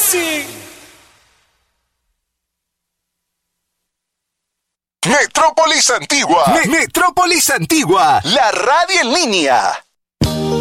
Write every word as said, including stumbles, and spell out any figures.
sí. Metrópolis Antigua. Me- Metrópolis Antigua. La radio en línea.